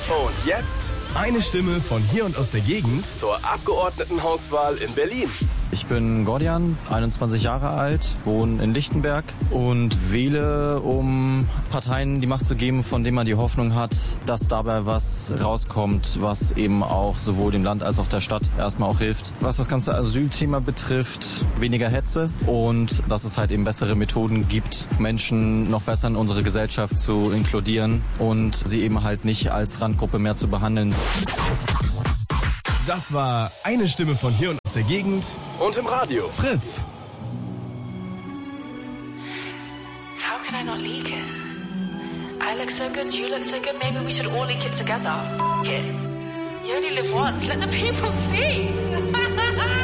Und jetzt eine Stimme von hier und aus der Gegend zur Abgeordnetenhauswahl in Berlin. Ich bin Gordian, 21 Jahre alt, wohne in Lichtenberg und wähle, um Parteien die Macht zu geben, von denen man die Hoffnung hat, dass dabei was rauskommt, was eben auch sowohl dem Land als auch der Stadt erstmal auch hilft. Was das ganze Asylthema betrifft, weniger Hetze und dass es halt eben bessere Methoden gibt, Menschen noch besser in unsere Gesellschaft zu inkludieren und sie eben halt nicht als Randgruppe mehr zu behandeln. Das war eine Stimme von hier und aus der Gegend und im Radio Fritz. How could I not leak it? I look so good, you look so good, maybe we should all leak it together. Yeah. You only live once, let the people see.